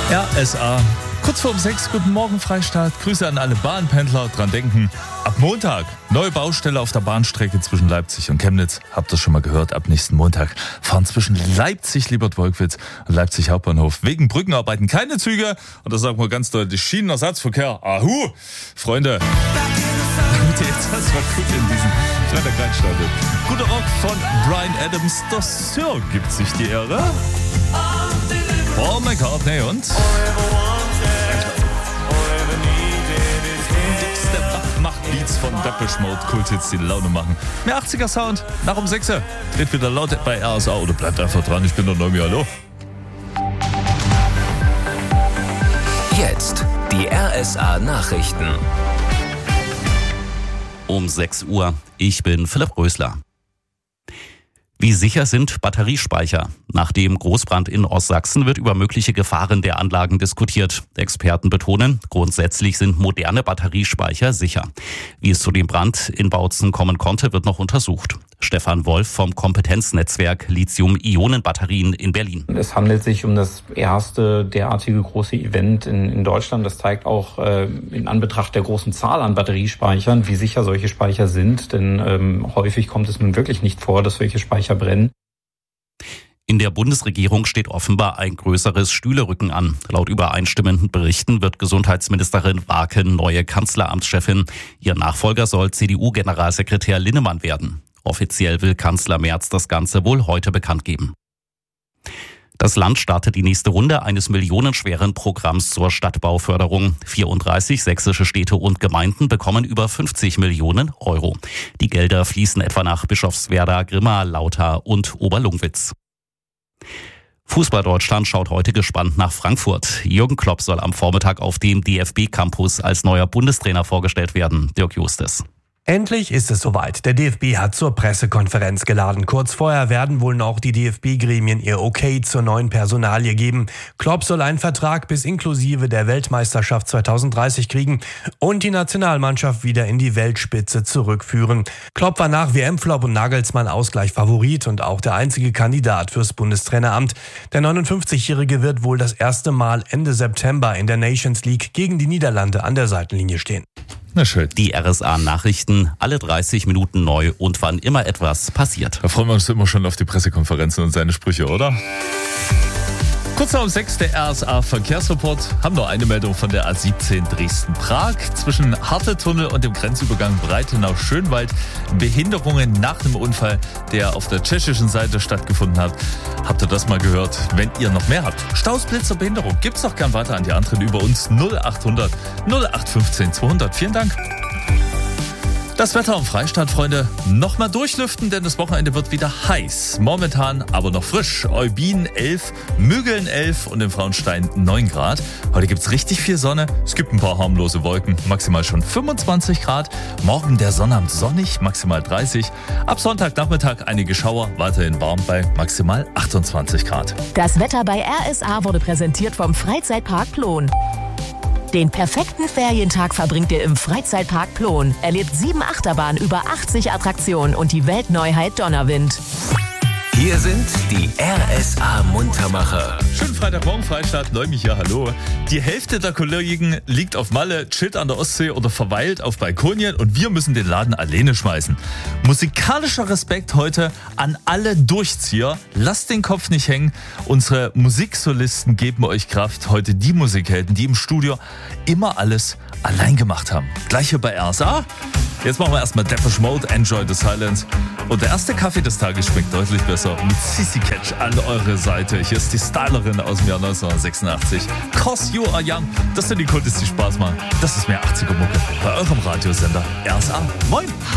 RSA. Kurz vor 6, guten Morgen Freistaat. Grüße an alle Bahnpendler. Dran denken, ab Montag neue Baustelle auf der Bahnstrecke zwischen Leipzig und Chemnitz. Habt ihr schon mal gehört, ab nächsten Montag fahren zwischen Leipzig-Liebertwolkwitz und Leipzig Hauptbahnhof wegen Brückenarbeiten keine Züge. Und das sagen wir ganz deutlich, Schienenersatzverkehr. Ahu! Freunde, damit ihr jetzt erstmal gut in diesen Freitag reinstartet. Guter Rock von Bryan Adams. Der Sir gibt sich die Ehre. Paul McCartney und macht Beats von Depeche Mode, Kulthits, die Laune machen. Mehr 80er Sound, nach um 6 Uhr. Dreht wieder laut bei RSA oder bleibt einfach dran, ich bin der Nomi, hallo. Jetzt die RSA Nachrichten. Um 6 Uhr, ich bin Philipp Rösler. Wie sicher sind Batteriespeicher? Nach dem Großbrand in Ostsachsen wird über mögliche Gefahren der Anlagen diskutiert. Experten betonen, grundsätzlich sind moderne Batteriespeicher sicher. Wie es zu dem Brand in Bautzen kommen konnte, wird noch untersucht. Stefan Wolf vom Kompetenznetzwerk Lithium-Ionen-Batterien in Berlin. Es handelt sich um das erste derartige große Event in Deutschland. Das zeigt auch in Anbetracht der großen Zahl an Batteriespeichern, wie sicher solche Speicher sind. Denn häufig kommt es nun wirklich nicht vor, dass solche Speicher brennen. In der Bundesregierung steht offenbar ein größeres Stühlerücken an. Laut übereinstimmenden Berichten wird Gesundheitsministerin Warken neue Kanzleramtschefin. Ihr Nachfolger soll CDU-Generalsekretär Linnemann werden. Offiziell will Kanzler Merz das Ganze wohl heute bekannt geben. Das Land startet die nächste Runde eines millionenschweren Programms zur Stadtbauförderung. 34 sächsische Städte und Gemeinden bekommen über 50 Millionen Euro. Die Gelder fließen etwa nach Bischofswerda, Grimma, Lauter und Oberlungwitz. Fußball Deutschland schaut heute gespannt nach Frankfurt. Jürgen Klopp soll am Vormittag auf dem DFB-Campus als neuer Bundestrainer vorgestellt werden. Dirk Justes. Endlich ist es soweit. Der DFB hat zur Pressekonferenz geladen. Kurz vorher werden wohl noch die DFB-Gremien ihr Okay zur neuen Personalie geben. Klopp soll einen Vertrag bis inklusive der Weltmeisterschaft 2030 kriegen und die Nationalmannschaft wieder in die Weltspitze zurückführen. Klopp war nach WM-Flop und Nagelsmann Ausgleich Favorit und auch der einzige Kandidat fürs Bundestraineramt. Der 59-Jährige wird wohl das erste Mal Ende September in der Nations League gegen die Niederlande an der Seitenlinie stehen. Na schön. Die RSA-Nachrichten, alle 30 Minuten neu und wann immer etwas passiert. Da freuen wir uns immer schon auf die Pressekonferenzen und seine Sprüche, oder? Kurz nach um 6 der RSA-Verkehrsreport. Haben noch eine Meldung von der A17 Dresden-Prag. Zwischen Hartetunnel und dem Grenzübergang Breitenau-Schönwald Behinderungen nach dem Unfall, der auf der tschechischen Seite stattgefunden hat. Habt ihr das mal gehört? Wenn ihr noch mehr habt, Staus, Blitzer, Behinderung, gibt's doch gern weiter an die anderen über uns. 0800 0815 200. Vielen Dank. Das Wetter am Freistaat, Freunde, noch mal durchlüften, denn das Wochenende wird wieder heiß. Momentan aber noch frisch. Eubin 11, Mügeln 11 und in Frauenstein 9 Grad. Heute gibt's richtig viel Sonne. Es gibt ein paar harmlose Wolken, maximal schon 25 Grad. Morgen der Sonnabend sonnig, maximal 30. Ab Sonntagnachmittag einige Schauer, weiterhin warm bei maximal 28 Grad. Das Wetter bei RSA wurde präsentiert vom Freizeitpark Plon. Den perfekten Ferientag verbringt ihr im Freizeitpark Plon. Erlebt 7 Achterbahnen, über 80 Attraktionen und die Weltneuheit Donnerwind. Hier sind die RSA-Muntermacher. Schönen Freitagmorgen, Freistaat, Neumi hier, hallo. Die Hälfte der Kollegen liegt auf Malle, chillt an der Ostsee oder verweilt auf Balkonien und wir müssen den Laden alleine schmeißen. Musikalischer Respekt heute an alle Durchzieher. Lasst den Kopf nicht hängen. Unsere Musiksolisten geben euch Kraft. Heute die Musikhelden, die im Studio immer alles allein gemacht haben. Gleich hier bei RSA. Jetzt machen wir erstmal Depeche Mode, Enjoy the Silence. Und der erste Kaffee des Tages schmeckt deutlich besser mit Sissy Catch an eure Seite. Hier ist die Stylerin aus dem Jahr 1986. 'Cause You Are Young. Das sind die Kultis, die Spaß machen. Das ist mehr 80er Mucke bei eurem Radiosender RSA. Moin!